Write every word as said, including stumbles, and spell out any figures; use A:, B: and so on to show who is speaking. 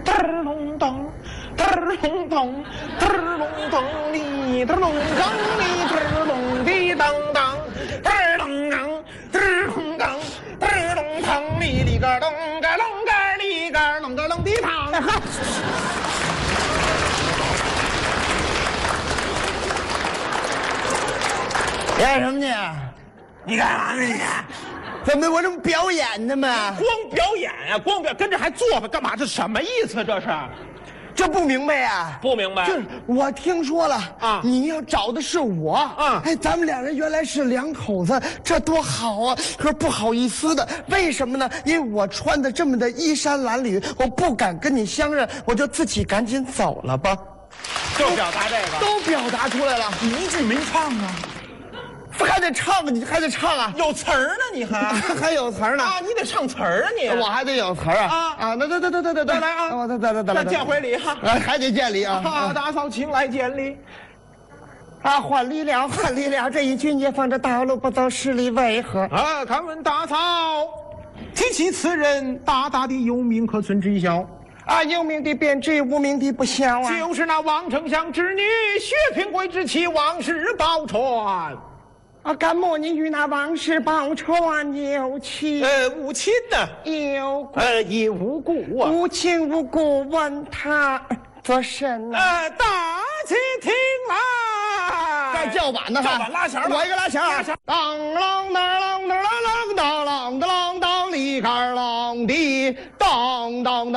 A: 嘚儿隆咚，嘚儿隆咚，嘚儿隆咚哩，嘚儿隆当哩，嘚儿隆滴当当，嘚儿隆当，嘚儿隆当，嘚儿隆当哩哩个咚个隆个哩个隆个隆滴当。
B: 演什么去？
A: 你干嘛呢你？
B: 怎么我这不表演呢吗？
A: 光表演呀、啊，光表跟着还做吧，干嘛？这什么意思？这是？
B: 这不明白呀？
A: 不明白。
B: 就是我听说了
A: 啊，
B: 你要找的是我
A: 啊，
B: 哎，咱们两人原来是两口子，这多好啊！可是不好意思的，为什么呢？因为我穿的这么的衣衫褴褛，我不敢跟你相认，我就自己赶紧走了吧。
A: 就表达这个，
B: 都表达出来了，
A: 你一句没唱啊？
B: 还得唱啊，你还得唱啊，
A: 有词儿呢，你还
B: 还有词儿呢
A: 啊？你得唱词儿啊你！
B: 我还得有词儿啊
A: 啊
B: 啊！那那那那那那
A: 再来啊！
B: 我再再再再来，
A: 再见回礼哈！
B: 啊，还得见礼啊！
A: 啊，大嫂请来见礼。
B: 啊，换礼了，换礼了！这一句你放着道路不走，十里为何？
A: 啊，敢问大嫂，提起此人，大大的有名，可存知晓？
B: 啊，有名的便知，无名的不晓啊！
A: 就是那王丞相之女，薛平贵之妻，王氏宝钏。
B: 啊，干么你与那王氏宝钏有情？
A: 呃，无亲呢？
B: 有
A: 呃，也无故啊。
B: 无情无故，问他做甚呢？
A: 呃，大家听来。
B: 在叫板呢，
A: 叫板拉弦，
B: 我一个拉弦啊！当啷当啷当啷当啷当啷当啷哩个啷的当当当。